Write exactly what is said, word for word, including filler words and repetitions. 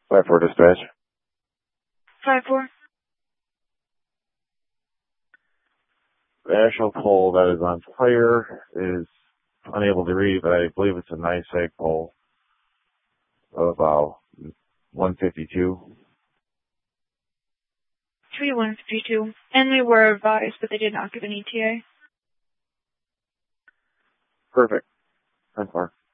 five four dispatch. five four. The actual pole that is on fire is unable to read, but I believe it's a nine seg pole of about one fifty-two. three one fifty-two. And they were advised, but they did not give an E T A. Perfect. ten four.